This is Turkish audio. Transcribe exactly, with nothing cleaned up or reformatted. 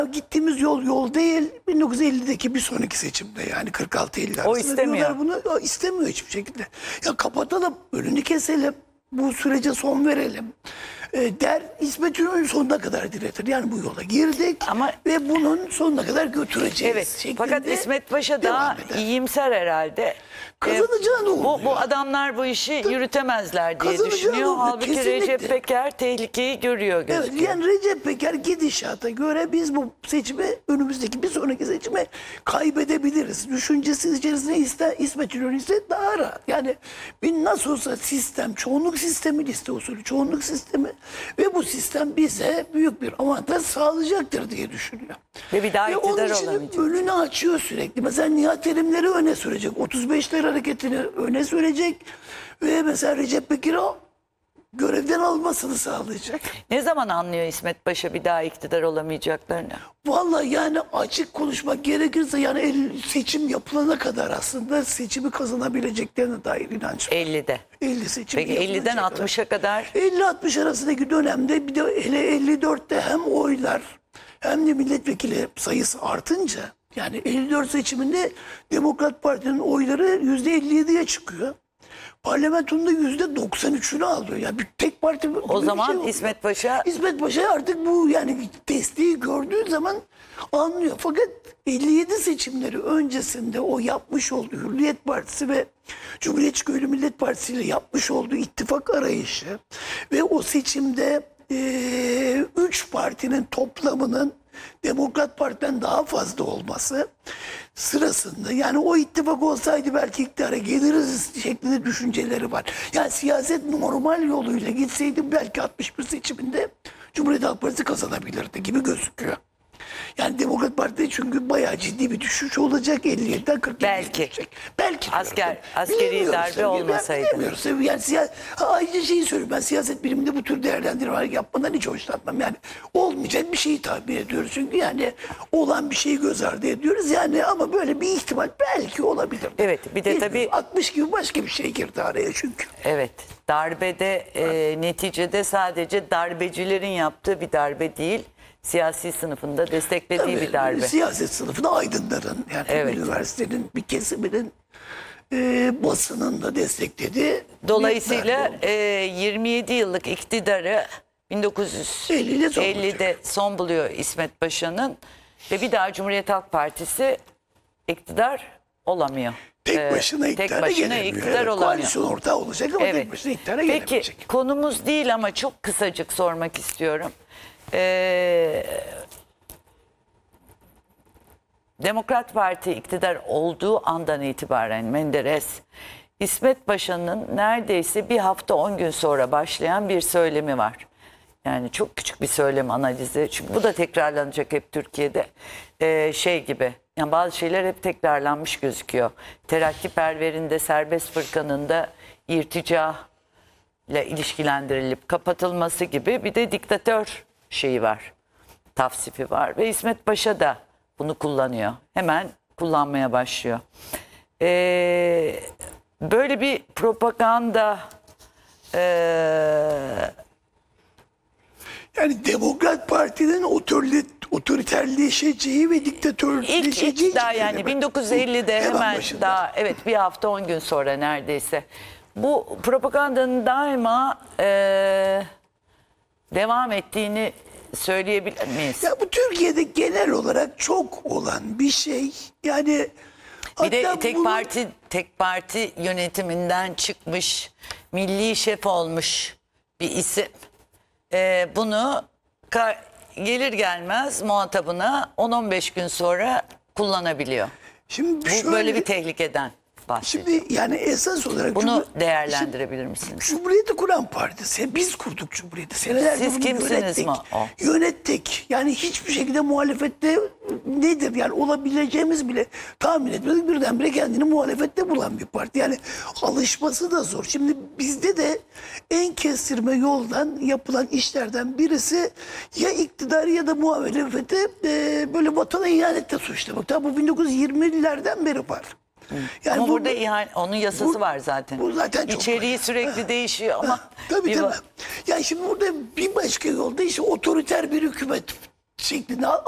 Gittiğimiz yol yol değil. bin dokuz yüz ellideki bir sonraki seçimde, yani kırk altı elli arasında istemiyor. diyorlar bunu. O istemiyor hiçbir şekilde. Ya kapatalım, önünü keselim, bu sürece son verelim e, der. İsmet İnönü sonuna kadar diretir. Yani bu yola girdik Ama- ve bunun sonuna kadar götüreceğiz. Evet. şeklinde Fakat İsmet Paşa daha devam eder. iyimser herhalde. Kazanacağını bu, umuyor. bu adamlar bu işi yürütemezler diye Kazanacağını düşünüyor. umuyor, Halbuki kesinlikle. Recep Peker tehlikeyi görüyor Evet, gözüküyor. yani Recep Peker gidişata göre biz bu seçimi, önümüzdeki bir sonraki seçimi kaybedebiliriz. Düşüncesi içerisinde iste, İsmet İnönü ise daha rahat. Yani bir nasıl olsa sistem, çoğunluk sistemi, liste usulü çoğunluk sistemi ve bu sistem bize büyük bir avantaj sağlayacaktır diye düşünüyor. Ve bir daha Ve iktidar onun için olamayacak. önünü açıyor sürekli. Mesela Nihat Erimleri öne sürecek. otuz beşler hareketini öne sürecek. Ve mesela Recep Peker'i görevden almasını sağlayacak. Ne zaman anlıyor İsmet Paşa bir daha iktidar olamayacaklarını? Vallahi yani açık konuşmak gerekirse yani el- seçim yapılana kadar aslında seçimi kazanabileceklerine dair inanç var. ellide. elli seçim Peki yapılacak elliden kadar. altmışa kadar elli altmış arasındaki dönemde bir de hele elli dörtte hem oylar hem de milletvekili sayısı artınca, yani elli dört seçiminde Demokrat Parti'nin oyları yüzde elli yediye çıkıyor. Parlamentonun da yüzde doksan üçünü alıyor. Yani bir tek parti gibi o bir zaman şey oluyor. İsmet Paşa İsmet Paşa artık bu yani desteği gördüğü zaman anlıyor. Fakat elli yedi seçimleri öncesinde o yapmış olduğu Hürriyet Partisi ve Cumhuriyetçi Köylü Millet Partisi ile yapmış olduğu ittifak arayışı ve o seçimde eee, üç partinin toplamının Demokrat Parti'den daha fazla olması sırasında, yani o ittifak olsaydı belki iktidara geliriz şeklinde düşünceleri var. Yani siyaset normal yoluyla gitseydi belki altmış bir seçiminde Cumhuriyet Halk Partisi kazanabilirdi gibi gözüküyor. Yani Demokrat Parti çünkü bayağı ciddi bir düşüş olacak. elli yediden kırk yediye Belki. düşecek. Belki. Asker- diyorum. askeri Bilemiyoruz darbe tabii. olmasaydı. Ben bilemiyoruz tabii. Yani siya... Ha, ayrıca şeyi söyleyeyim, ben siyaset biliminde bu tür değerlendirmeler yapmadan hiç hoşlanmam. Yani olmayacak bir şeyi tahmin ediyoruz. Çünkü yani olan bir şeyi göz ardı ediyoruz. Yani ama böyle bir ihtimal belki olabilir. Evet, bir de Bilmiyorum. tabii- altmış gibi başka bir şey girdi araya çünkü. evet darbede e, neticede sadece darbecilerin yaptığı bir darbe değil, siyasi sınıfında desteklediği Tabii, bir darbe. siyaset sınıfında aydınların, yani Evet. üniversitenin bir kesiminin e, basının da desteklediği bir Dolayısıyla darbe oldu. e, yirmi yedi yıllık iktidarı bin dokuz yüz elliyle son ellide son buluyor İsmet Paşa'nın ve bir daha Cumhuriyet Halk Partisi iktidar olamıyor. Tek Ee, başına iktidara tek başına gelemiyor. iktidar Evet, olamıyor. koalisyon ortağı olacak ama Evet. tek başına iktidara Peki gelemeyecek. konumuz değil ama çok kısacık sormak istiyorum. Ee, Demokrat Parti iktidar olduğu andan itibaren Menderes, İsmet Paşa'nın neredeyse bir hafta on gün sonra başlayan bir söylemi var. Yani çok küçük bir söylem analizi. Çünkü bu da tekrarlanacak hep Türkiye'de. Ee, şey gibi. Yani bazı şeyler hep tekrarlanmış gözüküyor. Terakkiperverinde, serbest fırkanın da irtica ile ilişkilendirilip kapatılması gibi bir de diktatör şeyi var. Tavsifi var ve İsmet Paşa da bunu kullanıyor. Hemen kullanmaya başlıyor. Ee, böyle bir propaganda ee, Yani Demokrat Parti'nin otorite, otoriterleşeceği ve İlk, diktatörleşeceği ilk daha yani hemen- bin dokuz yüz ellide hemen hemen başında. daha evet bir hafta on gün sonra neredeyse. Bu propagandanın daima eee, devam ettiğini söyleyebilir miyiz? Ya bu Türkiye'de genel olarak çok olan bir şey. Yani Bir de hatta tek bunu- parti tek parti yönetiminden çıkmış, milli şef olmuş bir isim. Eee, bunu ka- gelir gelmez muhatabına on on beş gün sonra kullanabiliyor. Şimdi Bu şöyle, böyle bir tehlikeden bahsediyor. şimdi yani esas olarak Bunu Cumhur- değerlendirebilir misiniz? Cumhuriyeti kuran parti. Se- Biz kurduk Cumhuriyeti. Senelerce Siz bunu kimsiniz yönettik. mi o? Yönettik. Yani hiçbir şekilde muhalefette nedir? Yani olabileceğimiz bile tahmin etmedik. Birdenbire kendini muhalefette bulan bir parti. Yani alışması da zor. Şimdi bizde de en kestirme yoldan yapılan işlerden birisi ya iktidarı ya da muhalefeti e, böyle vatana ihanette suçlamak. Tabi bu bin dokuz yüz yirmilerden beri var. Yani Ama bu- burada ihan, onun yasası bu- var zaten. bu zaten çok İçeriği var. sürekli değişiyor ama Tabii bir tabii. va- Yani şimdi burada bir başka yolda işte otoriter bir hükümet şeklinde